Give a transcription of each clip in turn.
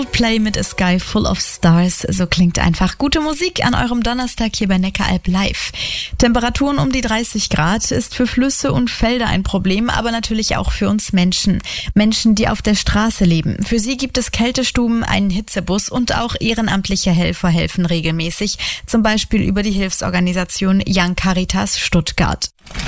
Play mit A Sky Full of Stars. So klingt einfach gute Musik an eurem Donnerstag hier bei Neckaralb Live. Temperaturen um die 30 Grad ist für Flüsse und Felder ein Problem, aber natürlich auch für uns Menschen. Menschen, die auf der Straße leben. Für sie gibt es Kältestuben, einen Hitzebus und auch ehrenamtliche Helfer helfen regelmäßig. Zum Beispiel über die Hilfsorganisation Young Caritas Stuttgart.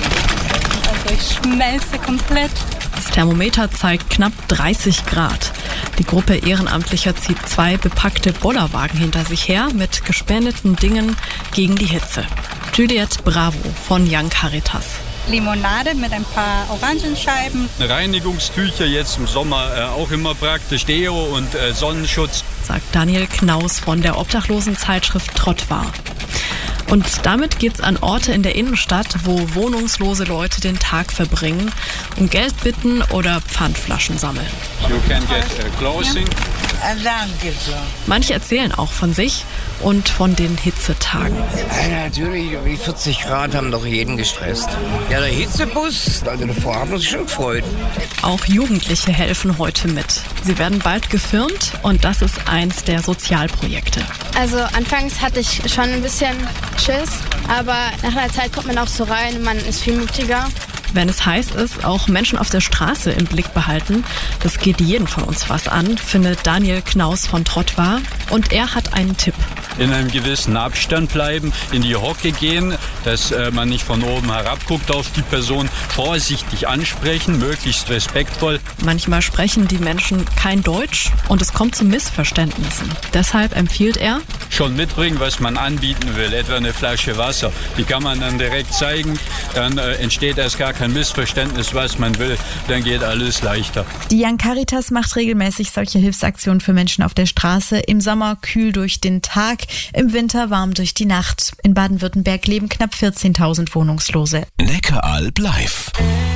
Also ich schmelze komplett. Das Thermometer zeigt knapp 30 Grad. Die Gruppe Ehrenamtlicher zieht 2 bepackte Bollerwagen hinter sich her mit gespendeten Dingen gegen die Hitze. Juliette Bravo von Young Caritas. Limonade mit ein paar Orangenscheiben. Reinigungstücher jetzt im Sommer auch immer praktisch, Deo und Sonnenschutz. Sagt Daniel Knaus von der Obdachlosenzeitschrift Trottwar. Und damit geht's an Orte in der Innenstadt, wo wohnungslose Leute den Tag verbringen, um Geld bitten oder Pfandflaschen sammeln. You can get clothing. Danke so. Manche erzählen auch von sich und von den Hitzetagen. Ja, natürlich, wie 40 Grad haben doch jeden gestresst. Ja, der Hitzebus, also davor haben wir uns schon gefreut. Auch Jugendliche helfen heute mit. Sie werden bald gefirmt und das ist eins der Sozialprojekte. Also anfangs hatte ich schon ein bisschen Schiss, aber nach einer Zeit kommt man auch so rein, man ist viel mutiger. Wenn es heiß ist, auch Menschen auf der Straße im Blick behalten. Das geht jeden von uns was an, findet Daniel Knaus von Trottwar. Und er hat einen Tipp. In einem gewissen Abstand bleiben, in die Hocke gehen, dass man nicht von oben herab guckt auf die Person, vorsichtig ansprechen, möglichst respektvoll. Manchmal sprechen die Menschen kein Deutsch und es kommt zu Missverständnissen. Deshalb empfiehlt er, schon mitbringen, was man anbieten will, etwa eine Flasche Wasser. Die kann man dann direkt zeigen, dann entsteht erst gar kein Missverständnis, was man will, dann geht alles leichter. Die Young Caritas macht regelmäßig solche Hilfsaktionen für Menschen auf der Straße. Im Sommer kühl durch den Tag, im Winter warm durch die Nacht. In Baden-Württemberg leben knapp 14.000 Wohnungslose. Neckaralb Live.